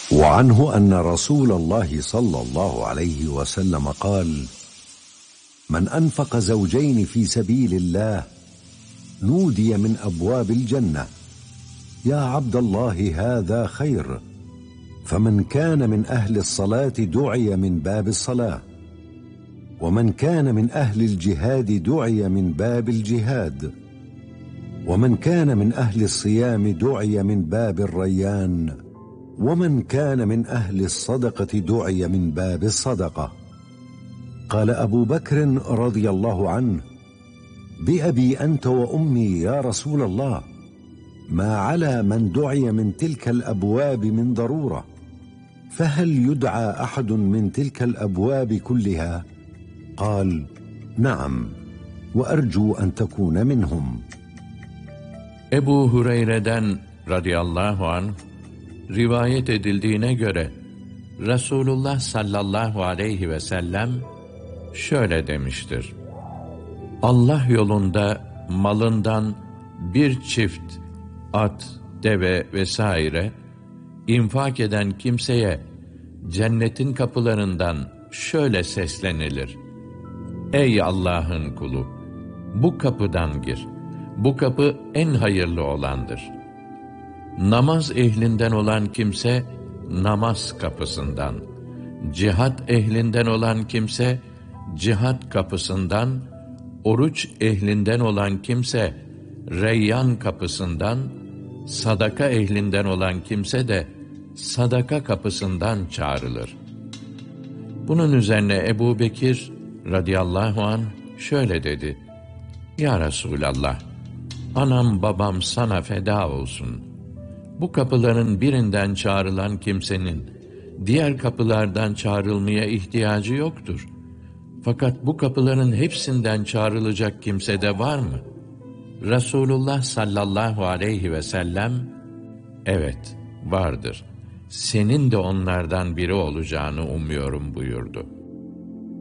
وعنه أن رسول الله صلى الله عليه وسلم قال: من أنفق زوجين في سبيل الله نودي من أبواب الجنة: يا عبد الله هذا خير. فمن كان من أهل الصلاة دعي من باب الصلاة، ومن كان من أهل الجهاد دعي من باب الجهاد، ومن كان من أهل الصيام دعي من باب الريان، ومن كان من أهل الصدقة دعي من باب الصدقة. قال أبو بكر رضي الله عنه: بأبي أنت وأمي يا رسول الله، ما على من دعي من تلك الأبواب من ضرورة، فهل يدعى أحد من تلك الأبواب كلها؟ قال: نعم، وأرجو أن تكون منهم. Ebu Hureyre'den radıyallahu anh rivayet edildiğine göre Resulullah sallallahu aleyhi ve sellem şöyle demiştir: Allah yolunda malından bir çift at, deve vesaire infak eden kimseye cennetin kapılarından şöyle seslenilir: Ey Allah'ın kulu! Bu kapıdan gir. Bu kapı en hayırlı olandır. Namaz ehlinden olan kimse namaz kapısından, cihat ehlinden olan kimse cihat kapısından, oruç ehlinden olan kimse Reyyan kapısından, sadaka ehlinden olan kimse de sadaka kapısından çağrılır. Bunun üzerine Ebu Bekir radıyallahu anh şöyle dedi: Ya Resulallah, anam babam sana feda olsun. Bu kapıların birinden çağrılan kimsenin diğer kapılardan çağrılmaya ihtiyacı yoktur. Fakat bu kapıların hepsinden çağrılacak kimse de var mı? Resulullah sallallahu aleyhi ve sellem, evet, vardır. Senin de onlardan biri olacağını umuyorum buyurdu.